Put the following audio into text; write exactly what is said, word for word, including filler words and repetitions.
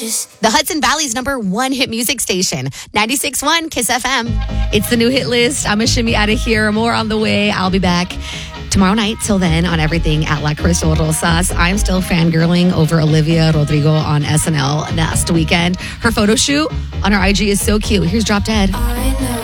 The Hudson Valley's number one hit music station, ninety-six point one Kiss F M. It's the new hit list. I'm a shimmy out of here. More on the way. I'll be back tomorrow night. Till then, on everything at La Crystal Rosas. I'm still fangirling over Olivia Rodrigo on S N L last weekend. Her photo shoot on her I G is so cute. Here's Drop Dead.